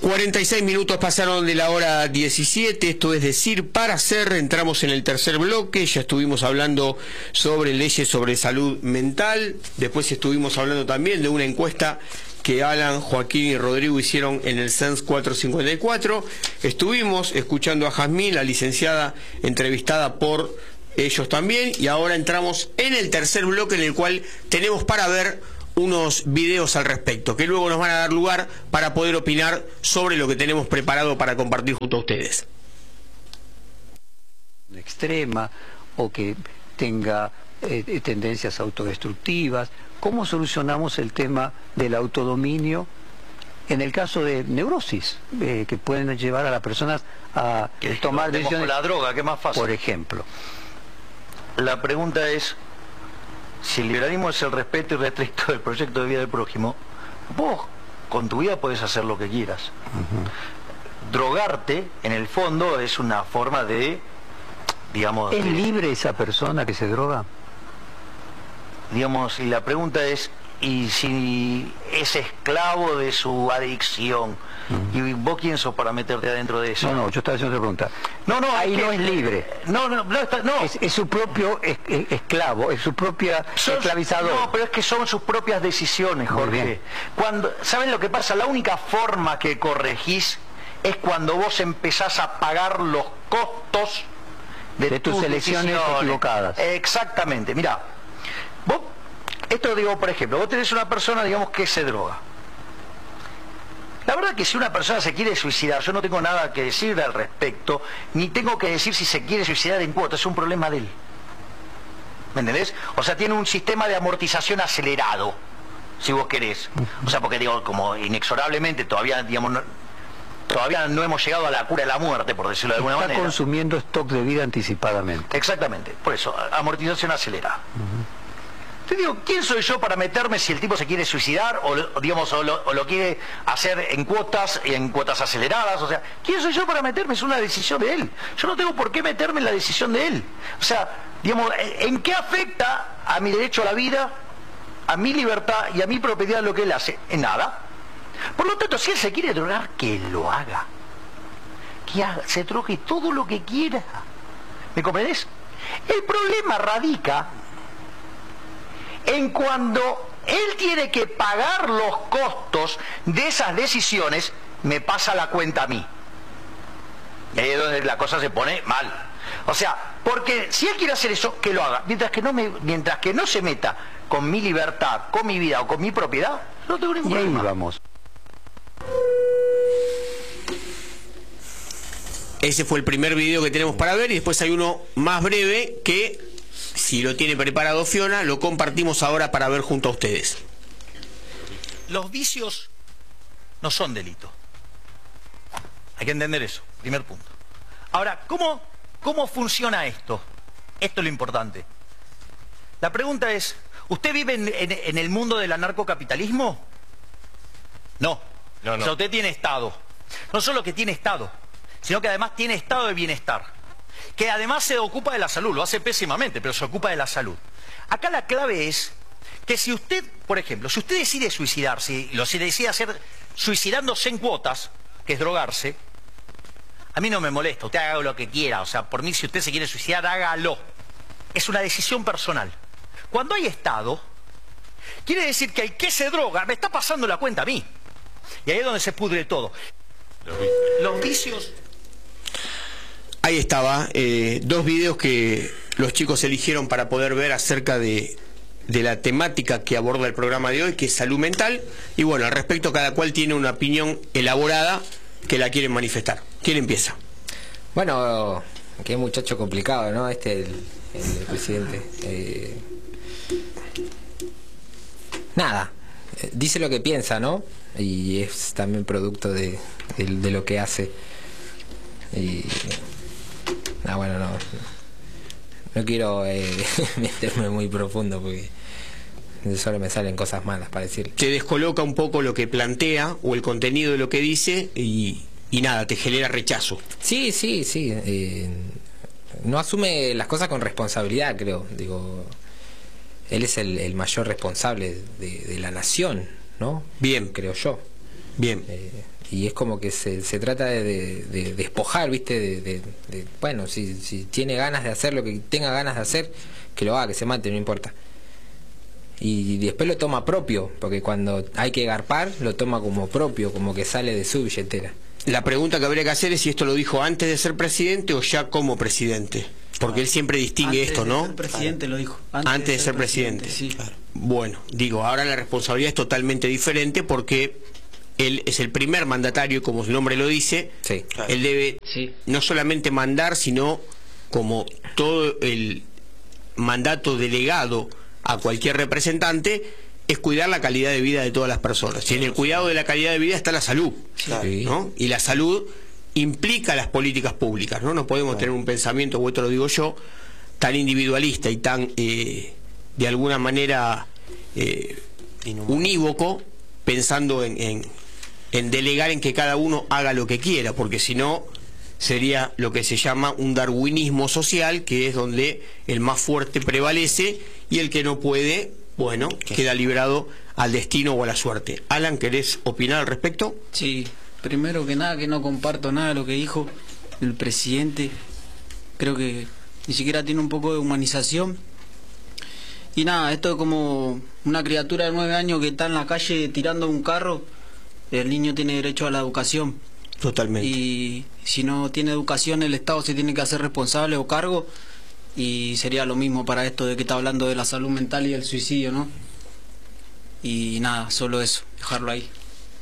46 minutos pasaron de la hora 17, esto es decir, para hacer, entramos en el tercer bloque, ya estuvimos hablando sobre leyes sobre salud mental, después estuvimos hablando también de una encuesta que Alan, Joaquín y Rodrigo hicieron en el CENS 454, estuvimos escuchando a Jazmín, la licenciada entrevistada por ellos también, y ahora entramos en el tercer bloque en el cual tenemos para ver unos videos al respecto, que luego nos van a dar lugar para poder opinar sobre lo que tenemos preparado para compartir junto a ustedes. Extrema o que tenga tendencias autodestructivas. ¿Cómo solucionamos el tema del autodominio en el caso de neurosis que pueden llevar a las personas a tomar decisiones? La droga, que es más fácil. Por ejemplo. La pregunta es, si el liberalismo es el respeto irrestricto del proyecto de vida del prójimo, vos con tu vida podés hacer lo que quieras. Drogarte, en el fondo, es una forma de, digamos... ¿Es libre esa persona que se droga? Digamos, y la pregunta es, ¿y si es esclavo de su adicción? ¿Y vos quién sos para meterte adentro de eso? No, yo estaba haciendo otra pregunta. No, ahí no es libre. No. Es su propio esclavo, es su propia esclavizador. No, pero es que son sus propias decisiones, Jorge. ¿Saben lo que pasa? La única forma que corregís es cuando vos empezás a pagar los costos de tus elecciones equivocadas. Exactamente. Mirá, vos, esto digo, por ejemplo, vos tenés una persona, digamos, que se droga. La verdad que si una persona se quiere suicidar, yo no tengo nada que decir al respecto, ni tengo que decir si se quiere suicidar en cuotas, es un problema de él. ¿Me entendés? O sea, tiene un sistema de amortización acelerado, si vos querés. O sea, porque digo, como inexorablemente todavía, digamos, todavía no hemos llegado a la cura de la muerte, por decirlo de alguna manera. Está consumiendo stock de vida anticipadamente. Exactamente, por eso, amortización acelerada. Te digo, ¿quién soy yo para meterme si el tipo se quiere suicidar o lo quiere hacer en cuotas aceleradas? O sea, ¿quién soy yo para meterme? Es una decisión de él. Yo no tengo por qué meterme en la decisión de él. O sea, digamos, ¿en qué afecta a mi derecho a la vida, a mi libertad y a mi propiedad lo que él hace? En nada. Por lo tanto, si él se quiere drogar, que lo haga. Que se drogue todo lo que quiera. ¿Me comprendés? El problema radica en cuando él tiene que pagar los costos de esas decisiones, me pasa la cuenta a mí. Y ahí es donde la cosa se pone mal. O sea, porque si él quiere hacer eso, que lo haga. Mientras que no se meta con mi libertad, con mi vida o con mi propiedad, no tengo ningún problema. Y ahí vamos. Ese fue el primer video que tenemos para ver y después hay uno más breve que, si lo tiene preparado Fiona, lo compartimos ahora para ver junto a ustedes. Los vicios no son delito. Hay que entender eso, primer punto. Ahora, ¿cómo funciona esto? Esto es lo importante. La pregunta es, ¿usted vive en el mundo del anarcocapitalismo? No. O sea, usted tiene Estado. No solo que tiene Estado, sino que además tiene estado de bienestar. Que además se ocupa de la salud, lo hace pésimamente, pero se ocupa de la salud. Acá la clave es que si usted, por ejemplo, si usted decide suicidarse, si decide hacer suicidándose en cuotas, que es drogarse, a mí no me molesta, usted haga lo que quiera, o sea, por mí si usted se quiere suicidar, hágalo. Es una decisión personal. Cuando hay Estado, quiere decir que el que se droga me está pasando la cuenta a mí. Y ahí es donde se pudre todo. Los vicios... Ahí estaba, dos videos que los chicos eligieron para poder ver acerca de la temática que aborda el programa de hoy, que es salud mental. Y bueno, al respecto cada cual tiene una opinión elaborada que la quieren manifestar. ¿Quién empieza? Bueno, qué muchacho complicado, ¿no? El presidente. Nada, dice lo que piensa, ¿no? Y es también producto de lo que hace. Y... bueno, no quiero meterme muy profundo porque solo me salen cosas malas para decir. Te descoloca un poco lo que plantea o el contenido de lo que dice y nada, te genera rechazo. Sí. No asume las cosas con responsabilidad, creo. Digo, él es el mayor responsable de la nación, ¿no? Bien. Creo yo. Bien. Y es como que se trata de despojar, ¿viste? Bueno, si tiene ganas de hacer lo que tenga ganas de hacer, que lo haga, que se mate, no importa. Y después lo toma propio, porque cuando hay que garpar, lo toma como propio, como que sale de su billetera. La pregunta que habría que hacer es si esto lo dijo antes de ser presidente o ya como presidente. Porque él siempre distingue esto, ¿no? Antes de ser presidente lo dijo. Antes de ser presidente. Sí. Claro. Bueno, digo, ahora la responsabilidad es totalmente diferente porque él es el primer mandatario, como su nombre lo dice. Sí, claro. Él debe no solamente mandar, sino como todo el mandato delegado a cualquier representante, es cuidar la calidad de vida de todas las personas. Y en el cuidado de la calidad de vida está la salud, sí. ¿no? Y la salud implica las políticas públicas, ¿no? No podemos tener un pensamiento, o esto lo digo yo, tan individualista y tan, de alguna manera, unívoco, pensando en delegar en que cada uno haga lo que quiera, porque si no sería lo que se llama un darwinismo social, que es donde el más fuerte prevalece y el que no puede, bueno, queda librado al destino o a la suerte. Alan, ¿querés opinar al respecto? Sí, primero que nada que no comparto nada de lo que dijo el presidente. Creo que ni siquiera tiene un poco de humanización. Y nada, esto es como una criatura de 9 años que está en la calle tirando un carro. El niño tiene derecho a la educación. Totalmente. Y si no tiene educación, el Estado se tiene que hacer responsable o cargo. Y sería lo mismo para esto de que está hablando de la salud mental y el suicidio, ¿no? Y nada, solo eso, dejarlo ahí.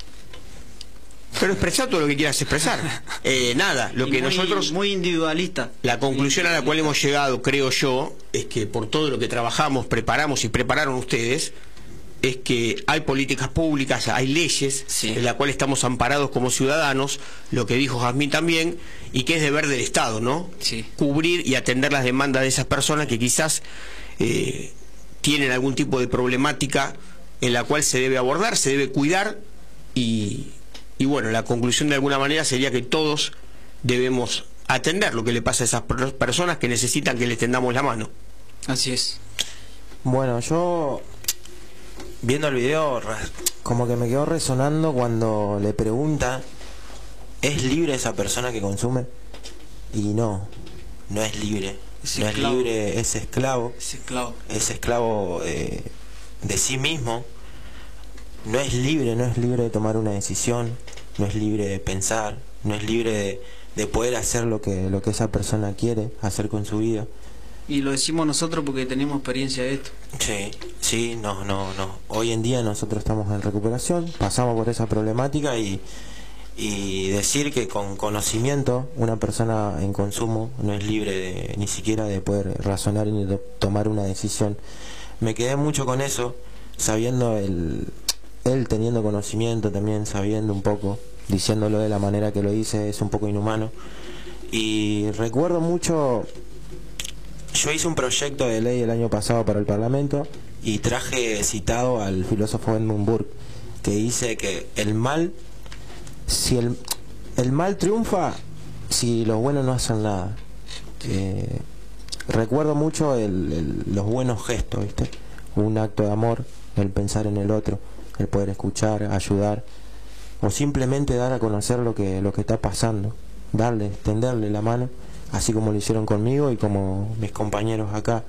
Pero expresar todo lo que quieras expresar. Nada, lo y que muy, nosotros... Muy individualista. La conclusión a la cual hemos llegado, creo yo, es que por todo lo que trabajamos, preparamos y prepararon ustedes, es que hay políticas públicas, hay leyes en las cuales estamos amparados como ciudadanos, lo que dijo Jazmín también, y que es deber del Estado, ¿no? Sí. Cubrir y atender las demandas de esas personas que quizás tienen algún tipo de problemática en la cual se debe abordar, se debe cuidar, y bueno, la conclusión de alguna manera sería que todos debemos atender lo que le pasa a esas personas que necesitan que les tendamos la mano. Así es. Bueno, yo viendo el video como que me quedó resonando cuando le pregunta, ¿es libre esa persona que consume? Y no es libre. No es libre, es esclavo. Es esclavo de sí mismo. No es libre de tomar una decisión, no es libre de pensar, no es libre de poder hacer lo que esa persona quiere hacer con su vida. Y lo decimos nosotros porque tenemos experiencia de esto. Sí, no. Hoy en día nosotros estamos en recuperación, pasamos por esa problemática y decir que con conocimiento una persona en consumo no es libre ni siquiera de poder razonar ni de tomar una decisión. Me quedé mucho con eso, sabiendo él teniendo conocimiento también, sabiendo un poco, diciéndolo de la manera que lo dice, es un poco inhumano. Y recuerdo mucho, yo hice un proyecto de ley el año pasado para el Parlamento y traje citado al filósofo Edmund Burke, que dice que el mal, si el mal triunfa si los buenos no hacen nada. Recuerdo mucho los buenos gestos, ¿viste? Un acto de amor, el pensar en el otro, el poder escuchar, ayudar, o simplemente dar a conocer lo que está pasando, extenderle la mano, así como lo hicieron conmigo y como mis compañeros acá.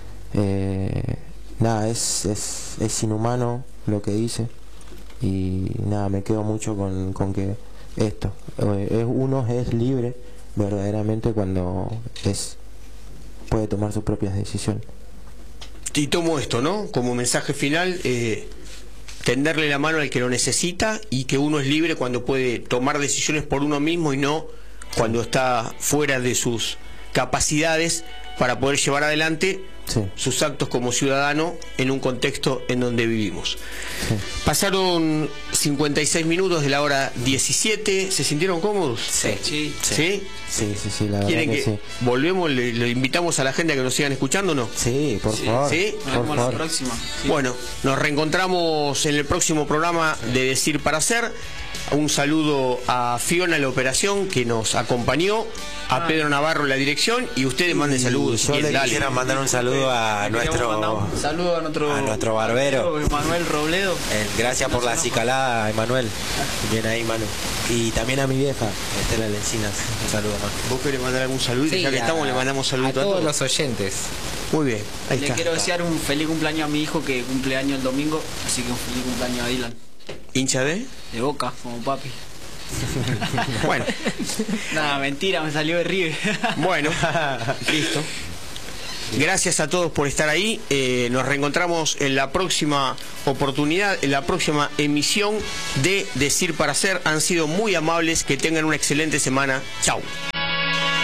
Nada, es inhumano lo que dice, y nada, me quedo mucho con que esto, uno es libre verdaderamente cuando puede tomar sus propias decisiones. Y tomo esto, ¿no? Como mensaje final, tenderle la mano al que lo necesita, y que uno es libre cuando puede tomar decisiones por uno mismo y no cuando está fuera de sus capacidades para poder llevar adelante sus actos como ciudadano en un contexto en donde vivimos. Pasaron 56 minutos de la hora 17. ¿Se sintieron cómodos? Sí, la verdad ¿Quieren que volvemos? ¿Le invitamos a la gente a que nos sigan escuchando o no? Sí, por favor. ¿Sí? Nos vemos la próxima. Bueno, nos reencontramos en el próximo programa de Decir para Hacer. Un saludo a Fiona en la operación, que nos acompañó, a Pedro Navarro en la dirección, y ustedes manden saludos. Yo le quisiera mandar un saludo saludo a Saludo a nuestro barbero, Emanuel Robledo. Gracias por la acicalada, Emanuel. Bien ahí, Manu. Y también a mi vieja, Estela Lencinas. Un saludo más. ¿Vos querés mandar algún saludito? Sí, Ya que estamos, le mandamos saludos a todos los oyentes. Muy bien, ahí Le está. quiero desear un feliz cumpleaños a mi hijo que cumple año el domingo, así que un feliz cumpleaños a Dylan. ¿Hincha de? De Boca, como papi. Bueno. Nada, mentira, me salió de River. Bueno, listo. Gracias a todos por estar ahí. Nos reencontramos en la próxima oportunidad, en la próxima emisión de Decir para Hacer. Han sido muy amables. Que tengan una excelente semana. Chau.